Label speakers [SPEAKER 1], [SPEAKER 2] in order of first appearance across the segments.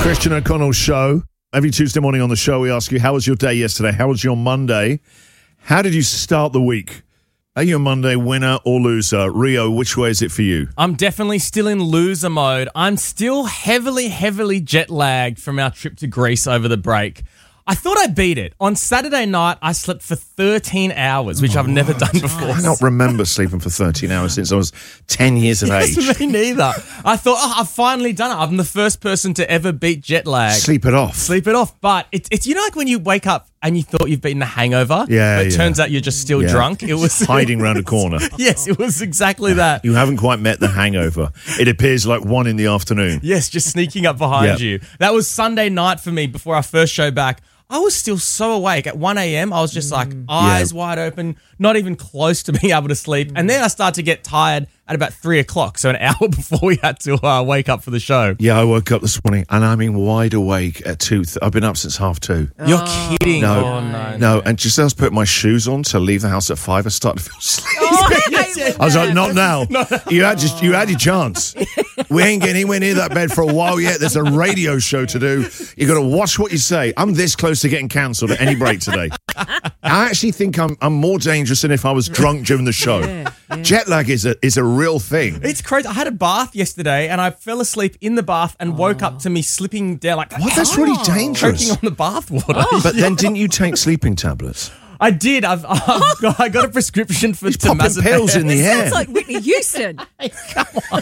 [SPEAKER 1] Christian O'Connell Show. Every Tuesday morning on the show, we ask you, how was your day yesterday? How was your Monday? How did you start the week? Are you a Monday winner or loser? Rio, which way is it for you?
[SPEAKER 2] I'm definitely still in loser mode. I'm still heavily jet lagged from our trip to Greece over the break. I thought I beat it. On Saturday night, I slept for 13 hours, which I've never done before.
[SPEAKER 1] I don't remember sleeping for 13 hours since I was 10 years of age.
[SPEAKER 2] Me neither. I thought, I've finally done it. I'm the first person to ever beat jet lag.
[SPEAKER 1] Sleep it off.
[SPEAKER 2] But it's you know, like when you wake up and you thought you've beaten a hangover,
[SPEAKER 1] Yeah,
[SPEAKER 2] but it turns out you're just still drunk. It was
[SPEAKER 1] hiding around a corner.
[SPEAKER 2] Yes, it was exactly that.
[SPEAKER 1] You haven't quite met the hangover. It appears like 1 in the afternoon.
[SPEAKER 2] Yes, just sneaking up behind you. That was Sunday night for me before our first show back. I was still so awake. At 1 a.m, I was just like eyes wide open, not even close to being able to sleep. And then I started to get tired at about 3 o'clock, so an hour before we had to wake up for the show.
[SPEAKER 1] Yeah, I woke up this morning and I'm wide awake at 2. I've been up since 2:30.
[SPEAKER 2] You're kidding.
[SPEAKER 1] No. And just as I was putting my shoes on to leave the house at 5, I started to feel sleepy.
[SPEAKER 3] Yes.
[SPEAKER 1] I was like, not now. You had your chance. We ain't getting anywhere near that bed for a while yet. There's a radio show to do. You got to watch what you say. I'm this close to getting cancelled at any break today. I actually think I'm more dangerous than if I was drunk during the show.
[SPEAKER 3] Yeah.
[SPEAKER 1] Jet lag is a real thing.
[SPEAKER 2] It's crazy. I had a bath yesterday and I fell asleep in the bath and woke up to me slipping down like
[SPEAKER 1] What? That's really dangerous.
[SPEAKER 2] choking on the bath water.
[SPEAKER 1] But then didn't you take sleeping tablets?
[SPEAKER 2] I did. I got a prescription for
[SPEAKER 1] He's popping pills in the air.
[SPEAKER 3] Sounds like Whitney Houston.
[SPEAKER 2] Come on.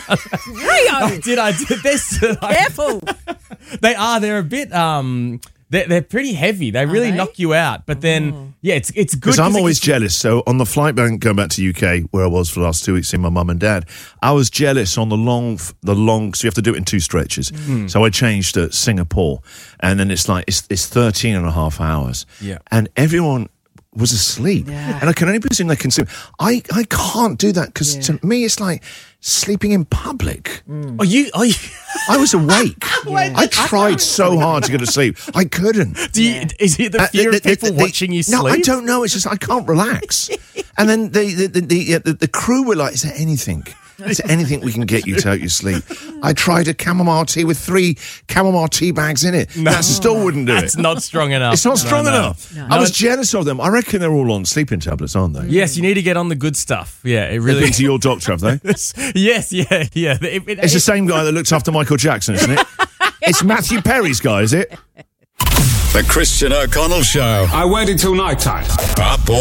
[SPEAKER 3] Rio.
[SPEAKER 2] I did this.
[SPEAKER 3] Careful.
[SPEAKER 2] They are. They're a bit. They're pretty heavy. They really
[SPEAKER 3] they?
[SPEAKER 2] knock you out. But then, it's good.
[SPEAKER 1] Because I'm always jealous. So on the flight going back to UK, where I was for the last 2 weeks seeing my mum and dad, I was jealous on the long, so you have to do it in 2 stretches. So I changed to Singapore, and then it's 13 and a half hours.
[SPEAKER 2] Yeah.
[SPEAKER 1] And everyone was asleep.
[SPEAKER 3] Yeah.
[SPEAKER 1] And I can only presume they consume. I can't do that because to me it's like sleeping in public.
[SPEAKER 2] Are you?
[SPEAKER 1] I was awake. I tried so hard to go to sleep. I couldn't.
[SPEAKER 2] Is it the fear of people watching you sleep?
[SPEAKER 1] No, I don't know. It's just I can't relax. And then the crew were like, "Is there anything? Is there anything we can get you to help you sleep?" I tried a chamomile tea with 3 chamomile tea bags in it. That still wouldn't do
[SPEAKER 2] That's
[SPEAKER 1] it.
[SPEAKER 2] not strong enough.
[SPEAKER 1] It's not strong enough.
[SPEAKER 3] No.
[SPEAKER 1] I was jealous of them. I reckon they're all on sleeping tablets, aren't they?
[SPEAKER 2] Yes, you need to get on the good stuff. Yeah, it
[SPEAKER 1] They've
[SPEAKER 2] really.
[SPEAKER 1] been to your doctor, have they?
[SPEAKER 2] Yes, yeah.
[SPEAKER 1] It's the same guy that looks after Michael Jackson, isn't it? It's Matthew Perry's guy, is it?
[SPEAKER 4] The Christian O'Connell Show.
[SPEAKER 5] I waited till night time.
[SPEAKER 4] Up all